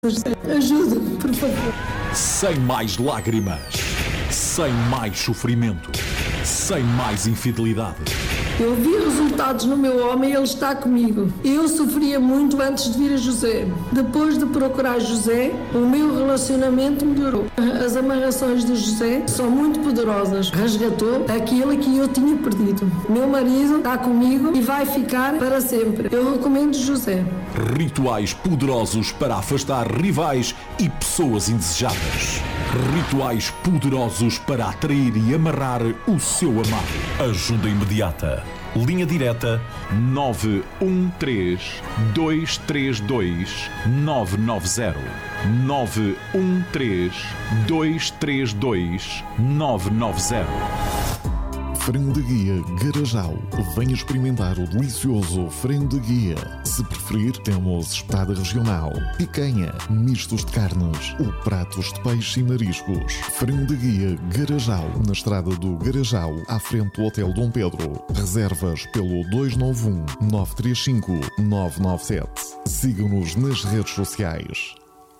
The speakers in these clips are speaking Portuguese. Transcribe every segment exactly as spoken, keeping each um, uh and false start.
Ajuda-me, por favor. Sem mais lágrimas, sem mais sofrimento, sem mais infidelidade. Eu vi resultados no meu homem e ele está comigo. Eu sofria muito antes de vir a José. Depois de procurar José, o meu relacionamento melhorou. As amarrações de José são muito poderosas. Resgatou aquilo que eu tinha perdido. Meu marido está comigo e vai ficar para sempre. Eu recomendo José. Rituais poderosos para afastar rivais e pessoas indesejadas. Rituais poderosos para atrair e amarrar o seu amado. Ajuda imediata. Linha direta nove um três, dois três dois, nove nove zero. nove um três, dois três dois, nove nove zero. Frango de guia Garajal. Venha experimentar o delicioso frango de guia. Se preferir, temos espetada regional, picanha, mistos de carnes ou pratos de peixe e mariscos. Frango de guia Garajal, na estrada do Garajal, à frente do Hotel Dom Pedro. Reservas pelo dois nove um, nove três cinco, nove nove sete. Sigam-nos nas redes sociais.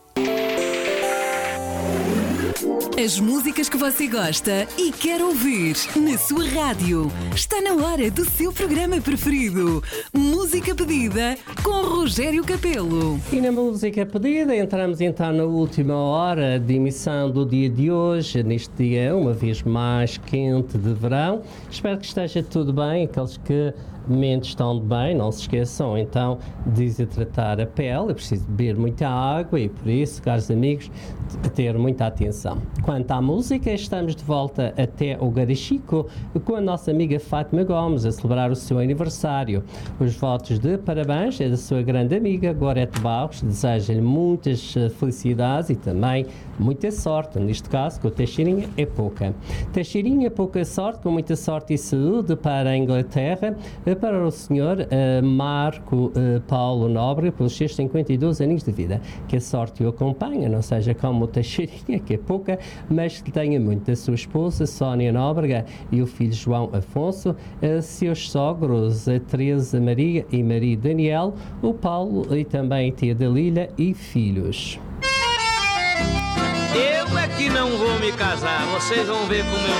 As músicas que você gosta e quer ouvir na sua rádio. Está na hora do seu programa preferido. Música Pedida com Rogério Capelo. E na música pedida entramos então na última hora de emissão do dia de hoje, neste dia uma vez mais quente de verão. Espero que esteja tudo bem, aqueles que mentes estão bem, não se esqueçam então de desidratar a pele, é preciso beber muita água e por isso, caros amigos, ter muita atenção. Quanto à música, estamos de volta até o Garachico com a nossa amiga Fátima Gomes a celebrar o seu aniversário. Os votos de parabéns é da sua grande amiga Gorete Barros, deseja-lhe muitas felicidades e também muita sorte, neste caso com o Teixeirinha é pouca. Teixeirinha, pouca sorte, com muita sorte e saúde para a Inglaterra, para o senhor uh, Marco uh, Paulo Nóbrega, pelos seus cinquenta e dois anos de vida. Que a sorte o acompanhe, não seja como o Teixeirinha, que é pouca, mas que tenha muito. A sua esposa, Sónia Nóbrega, e o filho João Afonso, uh, seus sogros, a Teresa Maria e Maria Daniel, o Paulo e também a tia Dalila e filhos. Eu é que não vou me casar, vocês vão ver como eu